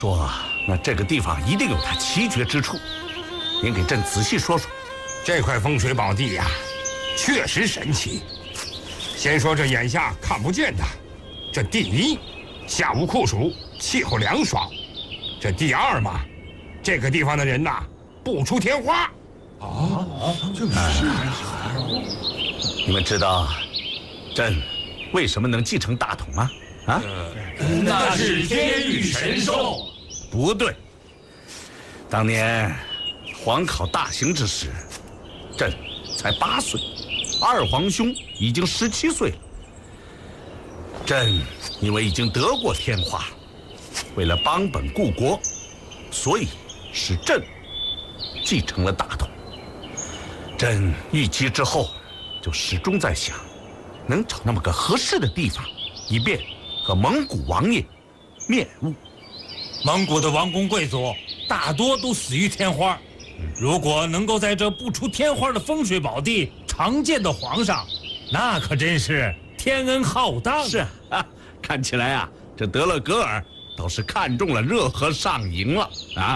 说那这个地方一定有它奇绝之处，您给朕仔细说说。 这块风水宝地呀，确实神奇。先说这眼下看不见的，这第一，夏无酷暑，气候凉爽；这第二嘛，这个地方的人呐，不出天花。 你们知道朕为什么能继承大统吗？ 那是天御神授。 不对，当年皇考大行之时，朕才8岁，二皇兄已经17岁了。朕因为已经得过天花，为了邦本顾国，所以使朕继承了大统。朕预期之后，就始终在想，能找那么个合适的地方，以便和蒙古王爷面晤。 蒙古的王公贵族大多都死于天花，如果能够在这不出天花的风水宝地常见的皇上，那可真是天恩浩荡。 是啊，看起来啊，这德勒格尔倒是看中了热河上营了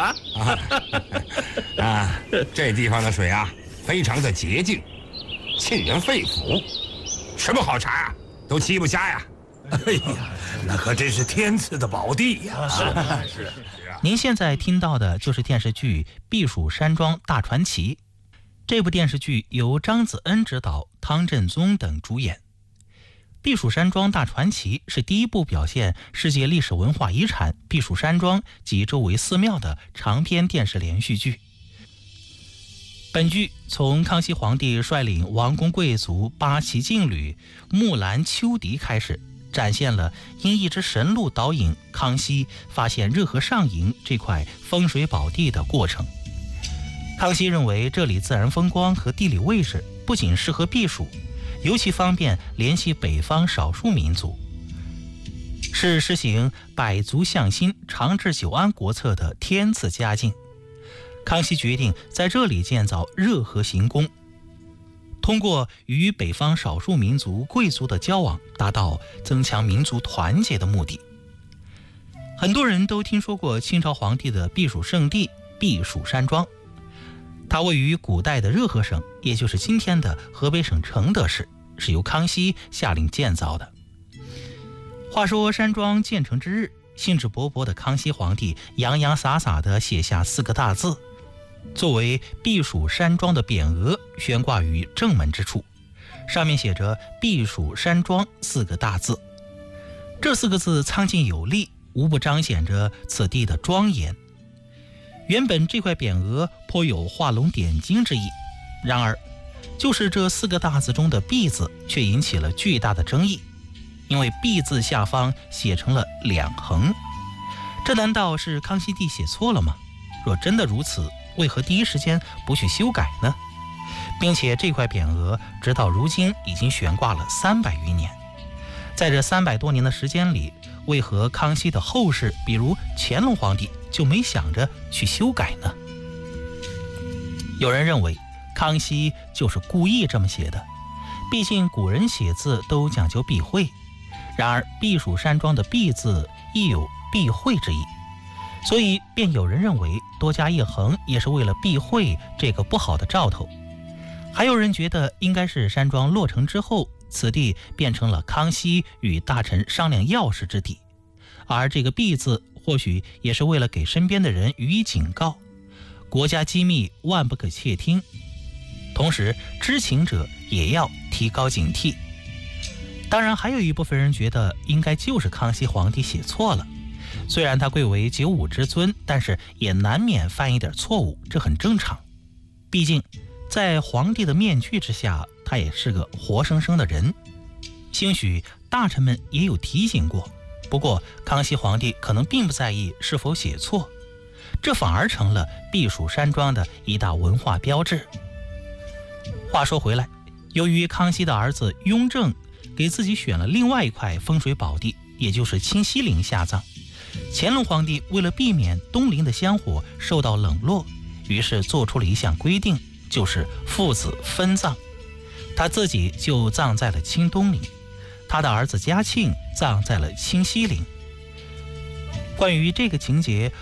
这地方的水啊，非常的洁净，沁人肺腑，什么好茶啊，都沏不下呀。 哎呀，那可真是天赐的宝地呀！ 是。您现在听到的就是电视剧《避暑山庄大传奇》。这部电视剧由张子恩执导，汤振宗等主演。《避暑山庄大传奇》是第一部表现世界历史文化遗产避暑山庄及周围寺庙的长篇电视连续剧。本剧从康熙皇帝率领王公贵族八旗劲旅木兰秋笛开始，展现了因一只神鹿导引康熙发现热河上营这块风水宝地的过程。康熙认为这里自然风光和地理位置不仅适合避暑，尤其方便联系北方少数民族，是实行百族向心、长治久安国策的天赐佳境。康熙决定在这里建造热河行宫，通过与北方少数民族贵族的交往，达到增强民族团结的目的。很多人都听说过清朝皇帝的避暑胜地避暑山庄，它位于古代的热河省，也就是今天的河北省承德市，是由康熙下令建造的。话说山庄建成之日，兴致勃勃的康熙皇帝洋洋洒洒地写下4个大字，作为避暑山庄的匾额悬挂于正门之处，上面写着避暑山庄4个大字。这4个字苍劲有力，无不彰显着此地的庄严。原本这块匾额颇有画龙点睛之意，然而就是这4个大字中的避字却引起了巨大的争议，因为避字下方写成了2横，这难道是康熙帝写错了吗？若真的如此，为何第一时间不去修改呢？并且这块匾额直到如今已经悬挂了300余年，在这300多年的时间里，为何康熙的后世，比如乾隆皇帝，就没想着去修改呢？有人认为康熙就是故意这么写的，毕竟古人写字都讲究避讳，然而避暑山庄的避字亦有避讳之意，所以便有人认为多加一横也是为了避讳这个不好的兆头。还有人觉得应该是山庄落成之后，此地变成了康熙与大臣商量要事之地，而这个避字或许也是为了给身边的人予以警告，国家机密万不可窃听，同时知情者也要提高警惕。当然还有一部分人觉得应该就是康熙皇帝写错了，虽然他贵为95之尊，但是也难免犯一点错误，这很正常。毕竟在皇帝的面具之下，他也是个活生生的人。兴许大臣们也有提醒过，不过康熙皇帝可能并不在意是否写错，这反而成了避暑山庄的一大文化标志。话说回来，由于康熙的儿子雍正给自己选了另外一块风水宝地，也就是清西陵下葬，乾隆皇帝为了避免东陵的香火受到冷落，于是做出了一项规定，就是父子分葬，他自己就葬在了清东陵，他的儿子嘉庆葬在了清西陵。关于这个情节，